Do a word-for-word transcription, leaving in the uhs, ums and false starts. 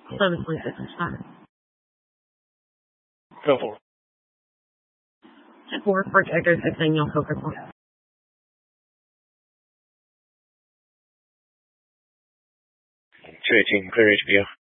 Honestly, this is fun. Go for it. Four projectors is thing you'll focus on. two eighteen, clear H B O.